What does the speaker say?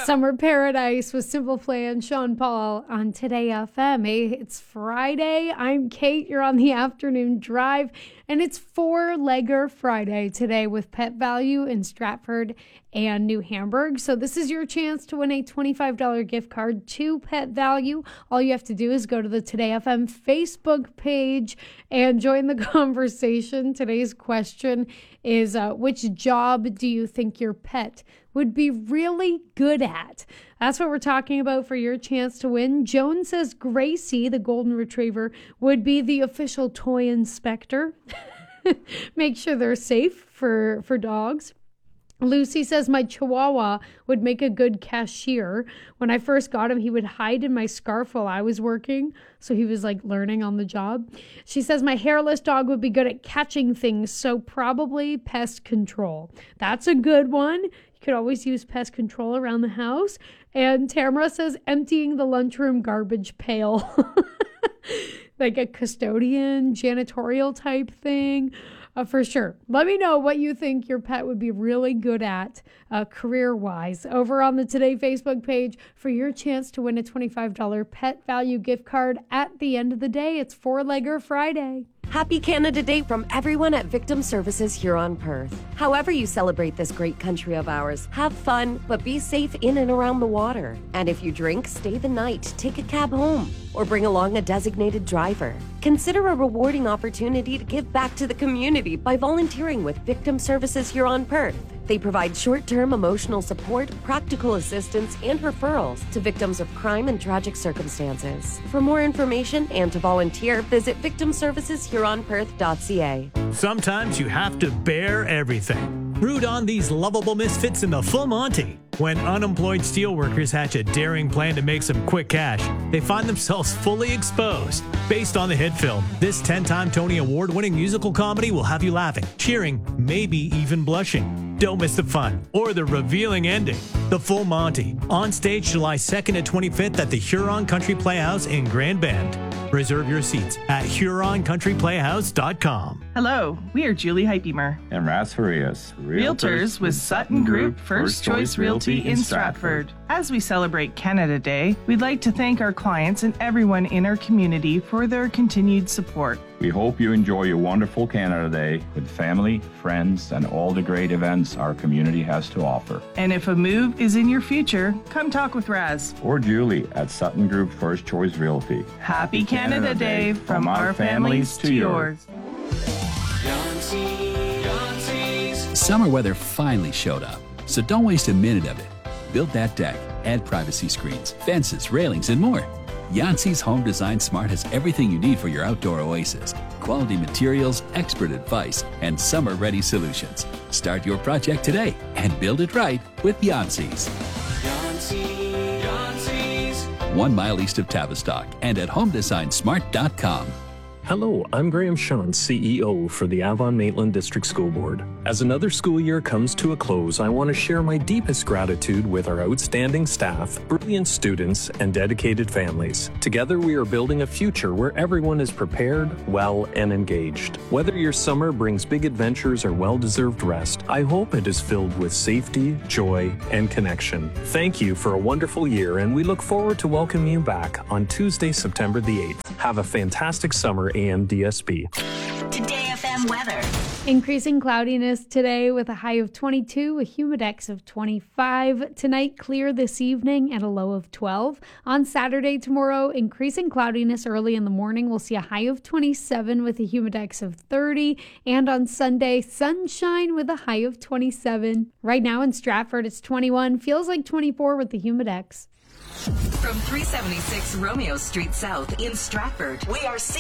Summer Paradise with Simple Plan, Sean Paul on Today FM. Hey, it's Friday. I'm Kate. You're on the afternoon drive, and it's Four-Legger Friday today with Pet Value in Stratford and New Hamburg. So this is your chance to win a $25 gift card to Pet Value. All you have to do is go to the Today FM Facebook page and join the conversation. Today's question is, which job do you think your pet would be really good at? That's what we're talking about for your chance to win. Joan says Gracie, the golden retriever, would be the official toy inspector. Make sure they're safe for dogs. Lucy says my Chihuahua would make a good cashier. When I first got him, he would hide in my scarf while I was working, so he was like learning on the job. She says my hairless dog would be good at catching things, so probably pest control. That's a good one. You could always use pest control around the house. And Tamara says emptying the lunchroom garbage pail. Like a custodian, janitorial type thing. For sure. Let me know what you think your pet would be really good at career-wise over on the Today Facebook page for your chance to win a $25 Pet Value gift card at the end of the day. It's Four-Legger Friday. Happy Canada Day from everyone at Victim Services Huron-Perth. However you celebrate this great country of ours, have fun, but be safe in and around the water. And if you drink, stay the night, take a cab home, or bring along a designated driver. Consider a rewarding opportunity to give back to the community by volunteering with Victim Services Huron-Perth. They provide short-term emotional support, practical assistance, and referrals to victims of crime and tragic circumstances. For more information and to volunteer, visit victimserviceshuronperth.ca. Sometimes you have to bear everything. Root on these lovable misfits in the Full Monty. When unemployed steelworkers hatch a daring plan to make some quick cash, they find themselves fully exposed. Based on the hit film, this 10-time Tony Award-winning musical comedy will have you laughing, cheering, maybe even blushing. Don't miss the fun or the revealing ending. The Full Monty, on stage July 2nd to 25th at the Huron Country Playhouse in Grand Bend. Reserve your seats at HuronCountryPlayhouse.com. Hello, we are Julie Hypemer and Ras Farias, Realtors with Sutton Group First Choice Realty in Stratford. As we celebrate Canada Day, we'd like to thank our clients and everyone in our community for their continued support. We hope you enjoy your wonderful Canada Day with family, friends, and all the great events our community has to offer. And if a move is in your future, come talk with Raz or Julie at Sutton Group First Choice Realty. Happy Canada Day from our families to yours. Summer weather finally showed up, so don't waste a minute of it. Build that deck, add privacy screens, fences, railings, and more. Yancey's Home Design Smart has everything you need for your outdoor oasis. Quality materials, expert advice, and summer-ready solutions. Start your project today and build it right with Yancey's. 1 mile east of Tavistock and at homedesignsmart.com. Hello, I'm Graham Sean, CEO for the Avon-Maitland District School Board. As another school year comes to a close, I want to share my deepest gratitude with our outstanding staff, brilliant students, and dedicated families. Together, we are building a future where everyone is prepared, well, and engaged. Whether your summer brings big adventures or well-deserved rest, I hope it is filled with safety, joy, and connection. Thank you for a wonderful year, and we look forward to welcoming you back on Tuesday, September the 8th. Have a fantastic summer, AMDSB. Today FM weather. Increasing cloudiness today with a high of 22, a humidex of 25. Tonight, clear this evening and a low of 12. On Saturday, tomorrow, increasing cloudiness early in the morning. We'll see a high of 27 with a humidex of 30. And on Sunday, sunshine with a high of 27. Right now in Stratford, it's 21. Feels like 24 with the humidex. From 376 Romeo Street South in Stratford, we are